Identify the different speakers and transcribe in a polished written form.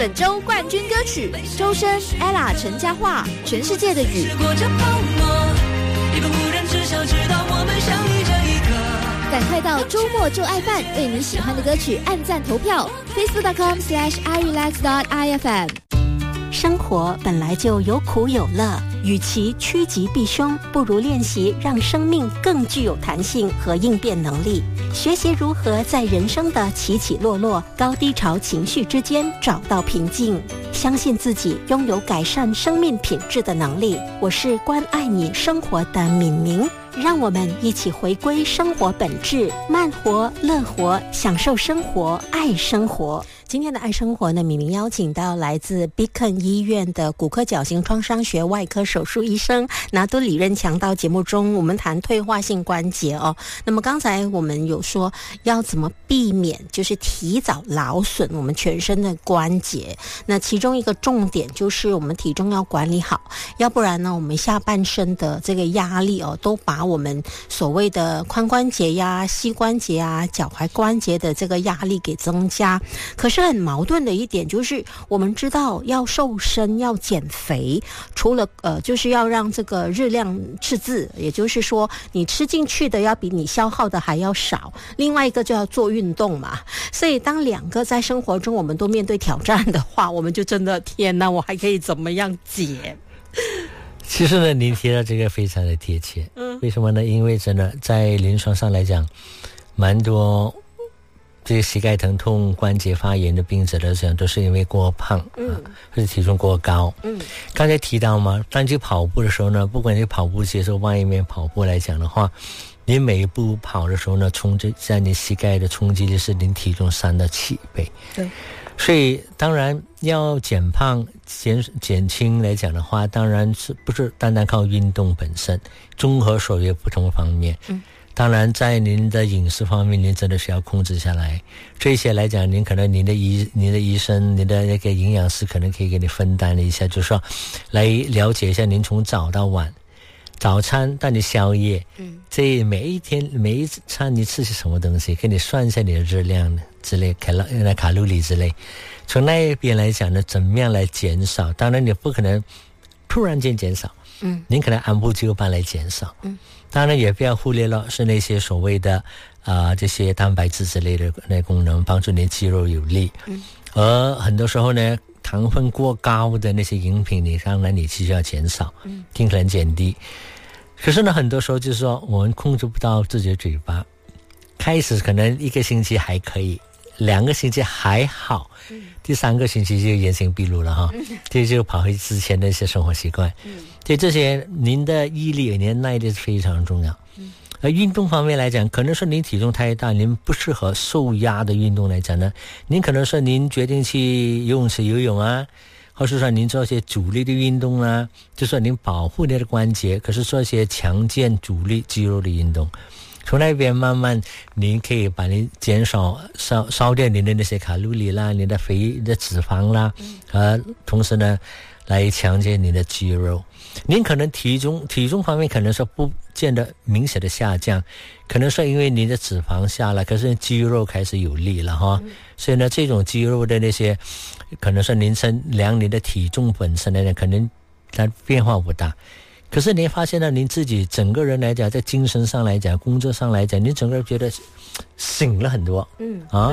Speaker 1: 本周冠军歌曲周深 Ella 陈嘉桦全世界的雨。赶快到周末就爱饭为你喜欢的歌曲按赞投票 facebook.com/irelax.ifm。
Speaker 2: 生活本来就有苦有乐，与其趋吉避凶，不如练习让生命更具有弹性和应变能力，学习如何在人生的起起落落、高低潮情绪之间找到平静，相信自己拥有改善生命品质的能力。我是关爱你生活的敏明，让我们一起回归生活本质，慢活、乐活，享受生活，爱生活。今天的爱生活呢，敏明邀请到来自 Beacon 医院的骨科矫形创伤学外科手术医生拿督李任强到节目中，我们谈退化性关节哦。那么刚才我们有说要怎么避免就是提早劳损我们全身的关节，那其中一个重点就是我们体重要管理好，要不然呢我们下半身的这个压力哦，都把我们所谓的髋关节呀、膝关节啊、脚踝关节的这个压力给增加。可是很矛盾的一点就是，我们知道要瘦身要减肥，除了就是要让这个热量赤字，也就是说你吃进去的要比你消耗的还要少，另外一个就要做运动嘛。所以当两个在生活中我们都面对挑战的话，我们就真的天哪，我还可以怎么样解？
Speaker 3: 其实呢，您提到这个非常的贴切。为什么呢？因为真的在临床上来讲，蛮多这个膝盖疼痛、关节发炎的病者来讲，都是因为过胖，或者体重过高。刚才提到嘛，当你跑步的时候呢，不管你跑步接受外面跑步来讲的话，你每一步跑的时候呢，在你膝盖的冲击力是你体重3到7倍。
Speaker 2: 对。
Speaker 3: 所以当然要减胖减轻来讲的话，当然是不是单单靠运动本身，综合所有不同方面。当然在您的饮食方面，您真的是要控制下来。这些来讲，您可能您的医生、您的那个营养师可能可以给你分担一下，就是说来了解一下您从早到晚，早餐到你宵夜，这每一餐你吃些什么东西，给你算一下你的热量之类、卡路里之类。从那一边来讲呢，怎么样来减少？当然你不可能突然间减少，您可能按部就班来减少。当然也不要忽略了是那些所谓的这些蛋白质之类的那功能，帮助你肌肉有力。而很多时候呢，糖分过高的那些饮品，当然你需要减少，尽可能减低。可是呢，很多时候就是说我们控制不到自己的嘴巴，开始可能1个星期还可以，2个星期还好，第3个星期就原形毕露了哈，这就跑回之前的一些生活习惯。对这些，您的毅力、您的耐力是非常重要。而运动方面来讲，可能是您体重太大，您不适合受压的运动来讲呢，您可能说您决定去游泳池游泳啊，或是说您做一些阻力的运动啊，就说您保护你的关节，可是做一些强健阻力肌肉的运动。从那边慢慢你可以把你减少烧掉你的那些卡路里啦，你的脂肪啦，同时呢来强健你的肌肉。您可能体重方面可能说不见得明显的下降，可能是因为你的脂肪下来，可是肌肉开始有力了哈。所以呢，这种肌肉的那些可能是您量你的体重本身来讲，可能它变化不大。可是你发现了您自己整个人来讲，在精神上来讲、工作上来讲，你整个人觉得醒了很多。